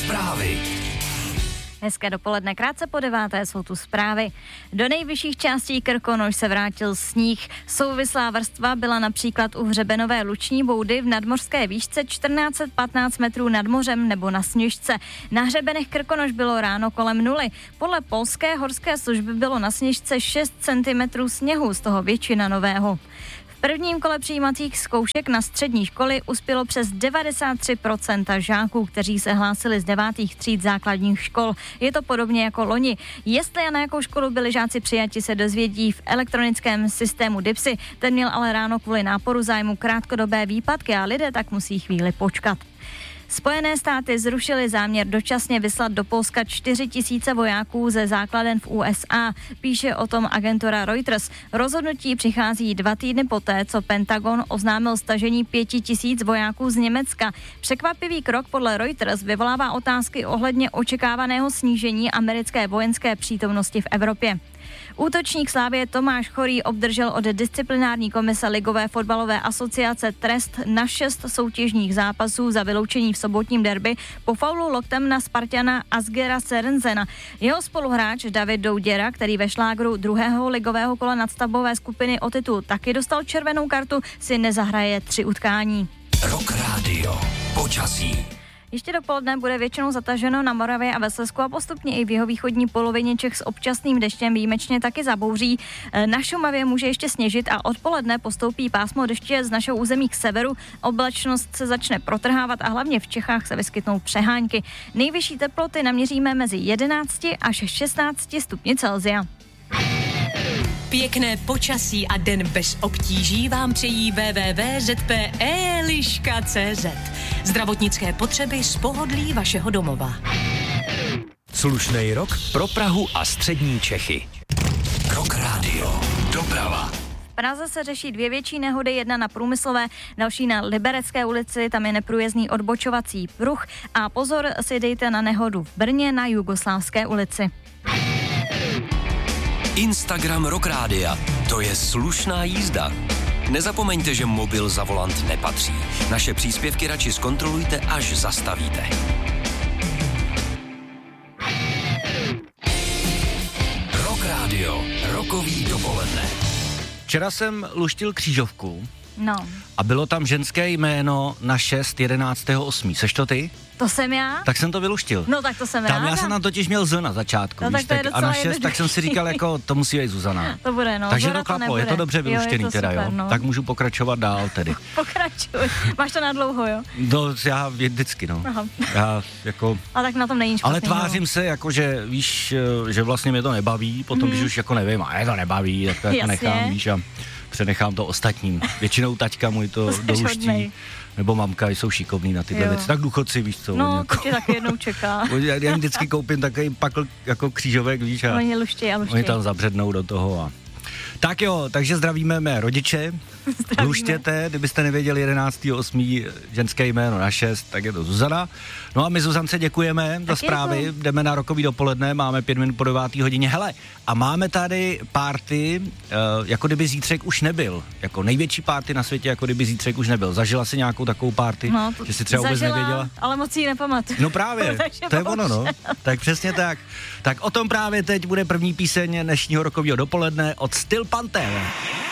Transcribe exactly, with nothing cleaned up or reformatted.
Zprávy. Hezké dopoledne, krátce po deváté jsou tu zprávy. Do nejvyšších částí Krkonoš se vrátil sníh. Souvislá vrstva byla například u hřebenové Luční boudy v nadmořské výšce čtrnáct set patnáct metrů nad mořem nebo na Sněžce. Na hřebenech Krkonoš bylo ráno kolem nuly. Podle polské horské služby bylo na Sněžce šest centimetrů sněhu, z toho většina nového. V prvním kole přijímacích zkoušek na střední školy uspělo přes devadesát tři procent žáků, kteří se hlásili z devátých tříd základních škol. Je to podobně jako loni. Jestli a na jakou školu byli žáci přijati, se dozvědí v elektronickém systému DIPSy. Ten měl ale ráno kvůli náporu zájmu krátkodobé výpadky a lidé tak musí chvíli počkat. Spojené státy zrušily záměr dočasně vyslat do Polska čtyři tisíce vojáků ze základen v U S A. Píše o tom agentura Reuters. Rozhodnutí přichází dva týdny poté, co Pentagon oznámil stažení pěti tisíc vojáků z Německa. Překvapivý krok podle Reuters vyvolává otázky ohledně očekávaného snížení americké vojenské přítomnosti v Evropě. Útočník Slávie Tomáš Chorý obdržel od disciplinární komise Ligové fotbalové asociace trest na šest soutěžních zápasů za vyloučení v sobotním derby po faulu loktem na Spartana Asgera Serenzena. Jeho spoluhráč David Douděra, který ve šlágru druhého ligového kola nadstavbové skupiny o titul taky dostal červenou kartu, si nezahraje tři utkání. Rock Radio. Počasí. Ještě dopoledne bude většinou zataženo na Moravě a ve Slezsku a postupně i v jihovýchodní polovině Čech s občasným deštěm, výjimečně taky zabouří. Na Šumavě může ještě sněžit a odpoledne postoupí pásmo deště z našeho území k severu. Oblačnost se začne protrhávat a hlavně v Čechách se vyskytnou přehánky. Nejvyšší teploty naměříme mezi jedenácti až šestnácti stupni Celsia. Pěkné počasí a den bez obtíží vám přejí w w w tečka z p e liška tečka c z. Zdravotnické potřeby z pohodlí vašeho domova. Slušnej rok pro Prahu a střední Čechy. Rock Radio. Doprava. V Praze se řeší dvě větší nehody, jedna na Průmyslové, další na Liberecké ulici, tam je neprůjezdný odbočovací pruh a pozor si dejte na nehodu v Brně na Jugoslávské ulici. Instagram Rock Rádia. To je slušná jízda. Nezapomeňte, že mobil za volant nepatří. Naše příspěvky radši zkontrolujte, až zastavíte. Rock Radio. Rokový dopoledne. Včera jsem luštil křížovku. No. A bylo tam ženské jméno na šest jedenáctého osmého Seš to ty? To jsem já? Tak jsem to vyluštěný. No tak to jsem Tam ráda. Já jsem tam totiž měl Z na začátku, no, víš, tak tak, a na šest, tak jsem si říkal, jako to musí být Zuzana. To bude, no. Takže Zora to klaplo, to je to dobře vyluštěný, jo, to teda, super, jo. No. Tak můžu pokračovat dál tedy. Pokračuj. Máš to na dlouho, jo? No, já vždycky, no. Aha. Já jako... A tak na tom není špatný. Ale tvářím se, jako, že víš, že vlastně mě to nebaví, potom, hmm. když už jako nevím, a je to nebaví, tak to jako nechám, víš, a přenechám to ostatním. Většinou taťka můj to, to doluští. Nebo mamka, jsou šikovní na tyhle věci. Tak důchodci, víš co. No, jako, to tě taky jednou čeká. Já jim vždycky koupím takový pakl jako křížovek, víš. A oni luštěj a luštěj. Oni tam zabřednou do toho a... Tak jo, takže zdravíme mé rodiče. Zdravíme. Luštěte, kdybyste nevěděli jedenáctého osmého ženské jméno na šest, tak je to Zuzana. No a my Zuzance děkujeme za zprávy, děkuji. Jdeme na rokový dopoledne, máme pět minut po deváté hodině. Hele, a máme tady party, uh, jako kdyby zítřek už nebyl. Jako největší party na světě, jako kdyby zítřek už nebyl. Zažila jsi nějakou takovou party, no, že si třeba zažila, vůbec nevěděla? Ale moc ji nepamatuju. No právě, to je ono, no. Tak přesně tak. Tak o tom právě teď bude první píseň dnešního rokového dopoledne od Steel Panther.